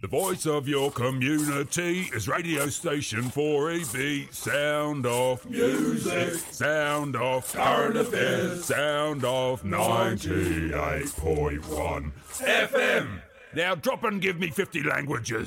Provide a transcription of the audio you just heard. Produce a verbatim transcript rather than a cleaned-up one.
The voice of your community is radio station four E B. Sound off music. Sound off current affairs. Sound off ninety-eight point one F M. Now drop and give me fifty languages.